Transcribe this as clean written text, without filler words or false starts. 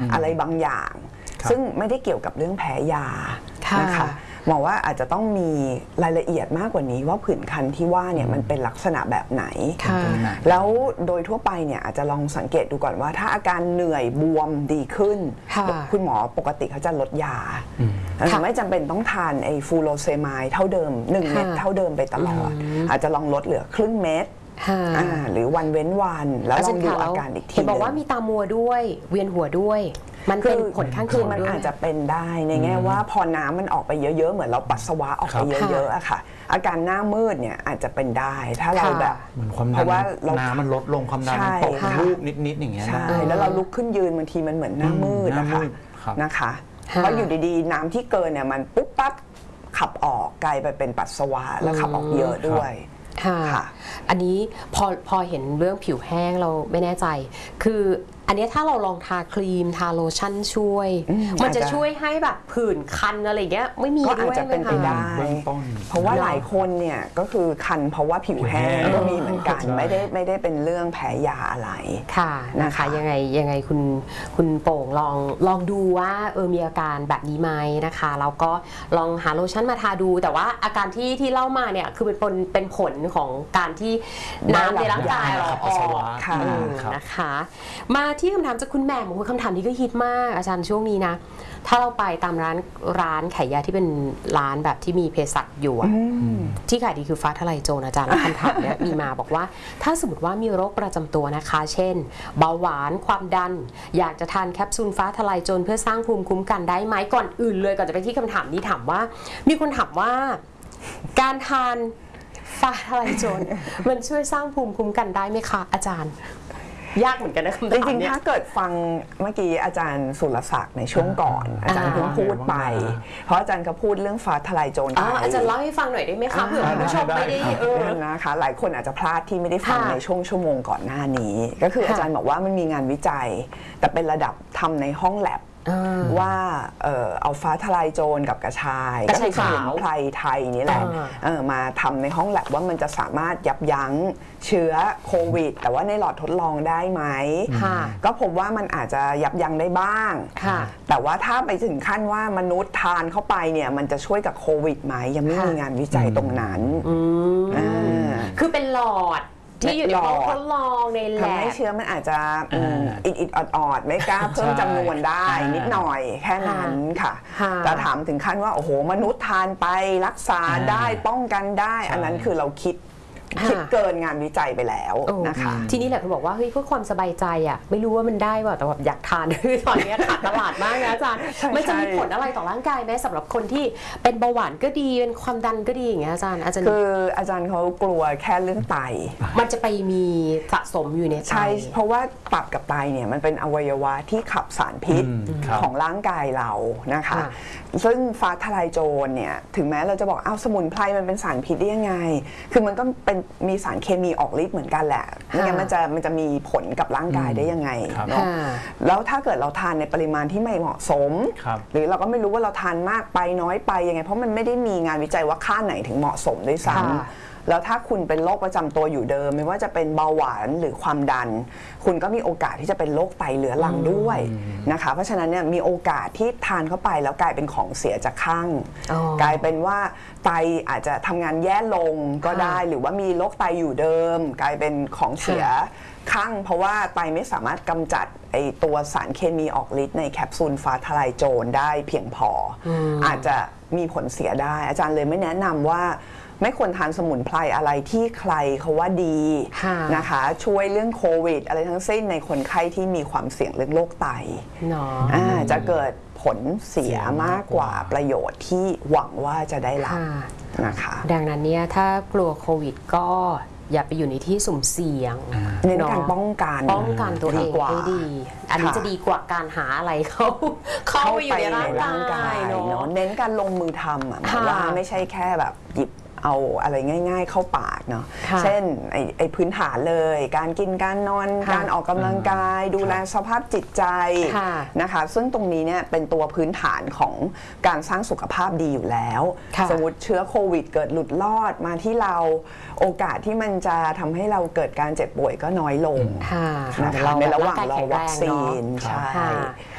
อะไรบางอย่างซึ่งไม่ได้เกี่ยวกับเรื่องแพ้ยานะคะมองว่าอาจจะต้องมีรายละเอียดมากกว่านี้ว่าผื่นคันที่ว่าเนี่ยมันเป็นลักษณะแบบไหนแล้วโดยทั่วไปเนี่ยอาจจะลองสังเกตดูก่อนว่าถ้าอาการเหนื่อยบวมดีขึ้นคุณหมอปกติเขาจะลดยาไม่จำเป็นต้องทานไอ้ฟูโรเซมายเท่าเดิม1 เม็ดเท่าเดิมไปตลอดอาจจะลองลดเหลือครึ่งเม็ดหรือวันเว้นวันแล้วลองดูอาการอีกทีนึงบอกว่ามีตามัวด้วยเวียนหัวด้วยมันเป็นผลข้างเคียงด้วยมันอาจจะเป็นได้ในแง่ว่าพอน้ำมันออกไปเยอะๆเหมือนเราปัสสาวะออกไปเยอะๆอะค่ะอาการหน้ามืดเนี่ยอาจจะเป็นได้ถ้าเราแบบเพราะว่าน้ำมันลดลงความดันตกรูปนิดๆอย่างเงี้ยใช่แล้วเราลุกขึ้นยืนบางทีมันเหมือนหน้ามืดนะคะเพราะอยู่ดีๆน้ำที่เกินเนี่ยมันปุ๊บปั๊บขับออกกลายไปเป็นปัสสาวะแล้วขับออกเยอะด้วยค่ะอันนี้พอเห็นเรื่องผิวแห้งเราไม่แน่ใจคืออันนี้ถ้าเราลองทาครีมทาโลชั่นช่วยมันจะช่วยให้แบบผื่นคันอะไรเงี้ยไม่มีด้วยก็อาจจะเป็นไปได้เพราะว่าหลายคนเนี่ยก็คือคันเพราะว่าผิวแห้งก็มีเหมือนกันไม่ได้เป็นเรื่องแพ้ยาอะไรค่ะนะคะยังไงคุณโป่งลองดูว่ามีอาการแบบนี้ไหมนะคะแล้วก็ลองหาโลชั่นมาทาดูแต่ว่าอาการที่เล่ามาเนี่ยคือเป็นผลของการที่น้ำในร่างกายเราออกนะคะมาที่คำถามจากคุณแม่คำถามนี้ก็ฮิตมากอาจารย์ช่วงนี้นะถ้าเราไปตามร้านขายยาที่เป็นร้านแบบที่มีเภสัชอยู่ที่ขายดีคือฟ้าทลายโจรอาจารย์แล้วคำถามเนี้ยมีมาบอกว่าถ้าสมมติว่ามีโรคประจำตัวนะคะเช่นเบาหวานความดันอยากจะทานแคปซูลฟ้าทลายโจรเพื่อสร้างภูมิคุ้มกันได้ไหมก่อนอื่นเลยก่อนจะไปที่คำถามนี้ถามว่ามีคนถามว่าการทานฟ้าทลายโจรมันช่วยสร้างภูมิคุ้มกันได้ไหมคะอาจารย์ยากเหมือนกันนะจริงๆถ้าเกิดฟังเมื่อกี้อาจารย์สุรศักดิ์ในช่วงก่อนอาจารย์เพิ่งพูดไปเพราะอาจารย์ก็พูดเรื่องฟ้าทลายโจรไปอาจารย์เล่าให้ฟังหน่อยได้ไหมคะเผื่อผู้ชมไม่ได้นะคะหลายคนอาจจะพลาดที่ไม่ได้ฟังในช่วงชั่วโมงก่อนหน้านี้ก็คืออาจารย์บอกว่ามันมีงานวิจัยแต่เป็นระดับทำในห้องแลบว่าเอาฟ้าทลายโจรกับกระชายก็คือสมุนไพรไทยนี่แหละมาทำในห้องแลบว่ามันจะสามารถยับยั้งเชื้อโควิดแต่ว่าในหลอดทดลองได้ไหมก็พบว่ามันอาจจะยับยั้งได้บ้างแต่ว่าถ้าไปถึงขั้นว่ามนุษย์ทานเข้าไปเนี่ยมันจะช่วยกับโควิดไหมยังไม่มีงานวิจัยตรงนั้นคือเป็นหลอดที่อยู่ในห้องทดลองในแลบทำให้เชื้อมันอาจจะอิดออดไม่กล้าเพิ่มจำนวนได้นิดหน่อยแค่นั้นค่ะแต่ถามถึงขั้นว่าโอ้โหมนุษย์ทานไปรักษาได้ป้องกันได้อันนั้นคือเราคิดเกินงานวิจัยไปแล้วนะคะทีนี้แหละคุณบอกว่าเฮ้ยเพื่อความสบายใจอ่ะไม่รู้ว่ามันได้ป่ะแต่แบบอยากทานคือตอนนี้ขาดตลาดมากนะอาจารย์มันจะมีผลอะไรต่อร่างกายไหมสำหรับคนที่เป็นเบาหวานก็ดีเป็นความดันก็ดีอย่างเงี้ยอาจารย์คืออาจารย์เขากลัวแค่เรื่องไตมันจะไปมีสะสมอยู่ในไตใช่เพราะว่าตับกับไตเนี่ยมันเป็นอวัยวะที่ขับสารพิษของร่างกายเรานะคะซึ่งฟ้าทลายโจรเนี่ยถึงแม้เราจะบอกสมุนไพรมันเป็นสารพิษได้ยังไงคือมันก็เป็นมีสารเคมีออกฤทธิ์เหมือนกันแหละไม่งั้นมันจะมีผลกับร่างกายได้ยังไงเนาะแล้วถ้าเกิดเราทานในปริมาณที่ไม่เหมาะสมหรือเราก็ไม่รู้ว่าเราทานมากไปน้อยไปยังไงเพราะมันไม่ได้มีงานวิจัยว่าค่าไหนถึงเหมาะสมด้วยซ้ำแล้วถ้าคุณเป็นโรคประจำตัวอยู่เดิมไม่ว่าจะเป็นเบาหวานหรือความดันคุณก็มีโอกาสที่จะเป็นโรคไตเรื้อรังด้วยนะคะเพราะฉะนั้นเนี่ยมีโอกาสที่ทานเข้าไปแล้วกลายเป็นของเสียจากข้างกลายเป็นว่าไตอาจจะทำงานแย่ลงก็ได้หรือว่ามีโรคไตอยู่เดิมกลายเป็นของเสียข้างเพราะว่าไตไม่สามารถกำจัดไอตัวสารเคมีออกฤทธิ์ในแคปซูลฟ้าทลายโจรได้เพียงพออาจจะมีผลเสียได้อาจารย์เลยไม่แนะนำว่าไม่ควรทานสมุนไพรอะไรที่ใครเขาว่าดีนะคะช่วยเรื่องโควิดอะไรทั้งสิ้นในคนไข้ที่มีความเสี่ยงเรื่องโรคไตจะเกิดผลเสียมากกว่าประโยชน์ที่หวังว่าจะได้รับนะคะดังนั้นเนี่ยถ้ากลัวโควิดก็อย่าไปอยู่ในที่สุ่มเสี่ยงเน้นการป้องกันตัวเองให้ดีอันนี้จะดีกว่าการหาอะไรเข้าไปอยู่ในร่างกายเนาะเน้นการลงมือทำว่าไม่ใช่แค่แบบหยิบเอาอะไรง่ายๆเข้าปากเนาะเช่นไอ้พื้นฐานเลยการกินการนอนการออกกำลังกายดูแลสภาพจิตใจนะคะซึ่งตรงนี้เนี่ยเป็นตัวพื้นฐานของการสร้างสุขภาพดีอยู่แล้วสมมติเชื้อโควิดเกิดหลุดลอดมาที่เราโอกาสที่มันจะทำให้เราเกิดการเจ็บป่วยก็น้อยลงนะคะในระหว่างรอวัคซีนใช่